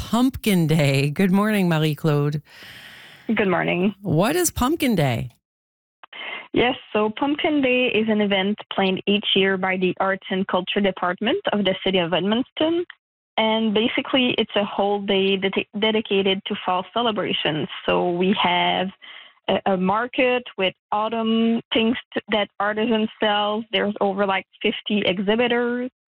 Pumpkin Day. Good morning, Marie-Claude. Good morning. What is Pumpkin Day? Yes, so Pumpkin Day is an event planned each year by the Arts and Culture Department of the City of Edmundston. And basically, it's a whole day dedicated to fall celebrations. So we have a market with autumn things that artisans sell. There's over like 50 exhibitors.